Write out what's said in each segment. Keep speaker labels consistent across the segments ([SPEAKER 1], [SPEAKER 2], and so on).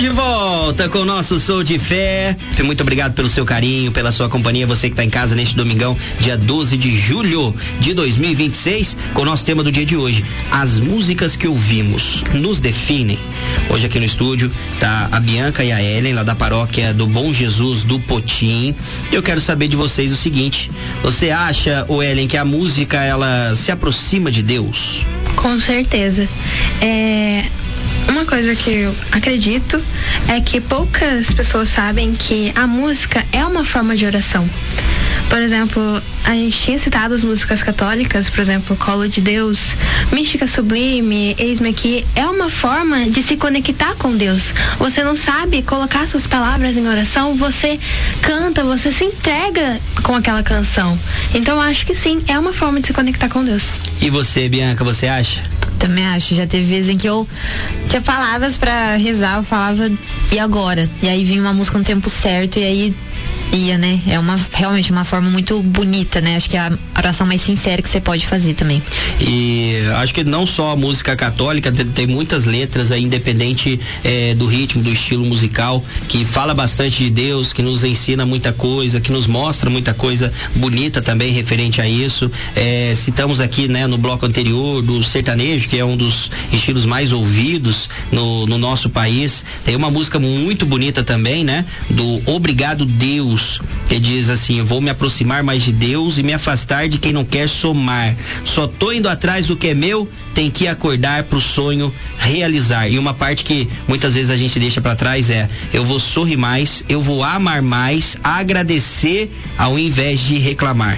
[SPEAKER 1] de volta com o nosso Sou de Fé. Muito obrigado pelo seu carinho, pela sua companhia, você que está em casa neste domingão, dia 12 de julho de 2026, com o nosso tema do dia de hoje: as músicas que ouvimos nos definem. Hoje aqui no estúdio tá a Bianca e a Ellen, lá da paróquia do Bom Jesus do Potim. Eu quero saber de vocês o seguinte: você acha, Ellen, que a música ela se aproxima de Deus?
[SPEAKER 2] Com certeza. Uma coisa que eu acredito é que poucas pessoas sabem que a música é uma forma de oração. Por exemplo, a gente tinha citado as músicas católicas, por exemplo, Colo de Deus, Mística Sublime, Eis-me Aqui, é uma forma de se conectar com Deus. Você não sabe colocar suas palavras em oração, você canta, você se entrega com aquela canção. Então eu acho que sim, é uma forma de se conectar com Deus.
[SPEAKER 1] E você, Bianca, você acha?
[SPEAKER 3] Também acho, já teve vezes em que eu tinha palavras pra rezar, eu falava, e agora? E aí vinha uma música no tempo certo, e aí ia, né? É realmente uma forma muito bonita, né? Acho que é a oração mais sincera que você pode fazer também.
[SPEAKER 1] E acho que não só a música católica, tem muitas letras aí, independente do ritmo, do estilo musical, que fala bastante de Deus, que nos ensina muita coisa, que nos mostra muita coisa bonita também referente a isso. Citamos aqui, né, no bloco anterior, do sertanejo, que é um dos estilos mais ouvidos no nosso país. Tem uma música muito bonita também, né? Do Obrigado Deus, que diz assim: eu vou me aproximar mais de Deus e me afastar de quem não quer somar. Só tô indo atrás do que é meu, tem que acordar pro sonho realizar. E uma parte que muitas vezes a gente deixa pra trás é: eu vou sorrir mais, eu vou amar mais, agradecer ao invés de reclamar.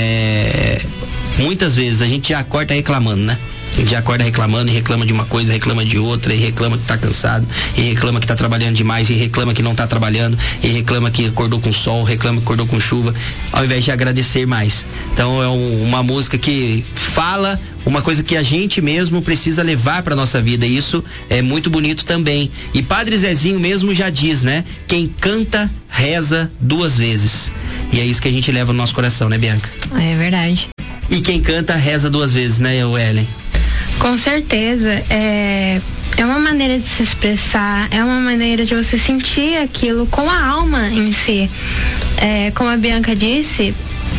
[SPEAKER 1] Muitas vezes a gente já acorda reclamando, né? A gente já acorda reclamando e reclama de uma coisa, reclama de outra, e reclama que tá cansado, e reclama que tá trabalhando demais, e reclama que não tá trabalhando, e reclama que acordou com sol, reclama que acordou com chuva, ao invés de agradecer mais. Então é uma música que fala uma coisa que a gente mesmo precisa levar pra nossa vida, e isso é muito bonito também. E Padre Zezinho mesmo já diz, né? Quem canta, reza 2 vezes. E é isso que a gente leva no nosso coração, né, Bianca?
[SPEAKER 3] É verdade.
[SPEAKER 1] E quem canta, reza 2 vezes, né, Ellen?
[SPEAKER 2] Com certeza, é uma maneira de se expressar, é uma maneira de você sentir aquilo com a alma em si. Como a Bianca disse,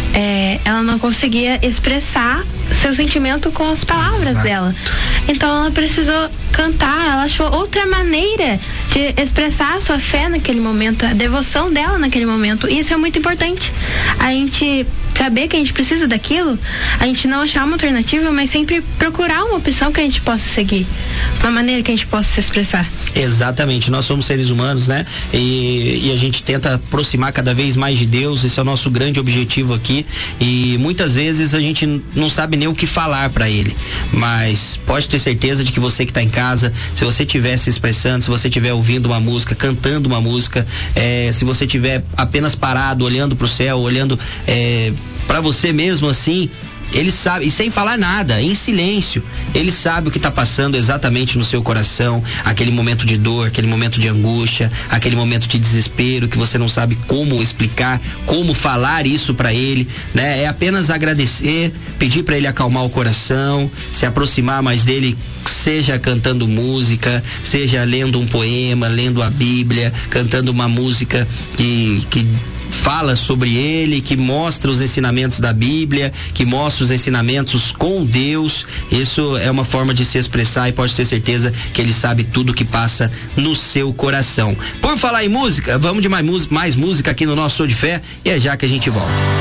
[SPEAKER 2] ela não conseguia expressar seu sentimento com as palavras dela. Então ela precisou cantar, ela achou outra maneira de expressar a sua fé naquele momento, a devoção dela naquele momento. E isso é muito importante. A gente saber que a gente precisa daquilo, a gente não achar uma alternativa, mas sempre procurar uma opção que a gente possa seguir, uma maneira que a gente possa se expressar.
[SPEAKER 1] Exatamente, nós somos seres humanos, né? E a gente tenta aproximar cada vez mais de Deus, esse é o nosso grande objetivo aqui, e muitas vezes a gente não sabe nem o que falar para Ele, mas pode ter certeza de que você que está em casa, se você estiver se expressando, se você estiver ouvindo uma música, cantando uma música, se você estiver apenas parado, olhando para o céu, olhando para você mesmo assim, Ele sabe, e sem falar nada, em silêncio, Ele sabe o que está passando exatamente no seu coração, aquele momento de dor, aquele momento de angústia, aquele momento de desespero que você não sabe como explicar, como falar isso para Ele, né? É apenas agradecer, pedir para Ele acalmar o coração, se aproximar mais dele, seja cantando música, seja lendo um poema, lendo a Bíblia, cantando uma música que fala sobre Ele, que mostra os ensinamentos da Bíblia, que mostra os ensinamentos com Deus. Isso é uma forma de se expressar, e pode ter certeza que Ele sabe tudo que passa no seu coração. Por falar em música, vamos de mais música aqui no nosso Sou de Fé, e é já que a gente volta.